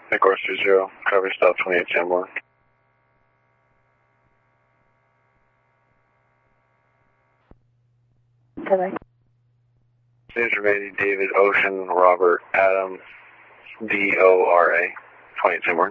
Course 20, cover stop 28 Sanborn. Bye-bye. James Remedy, David, Ocean, Robert, Adam, DORA, 28 Sanborn.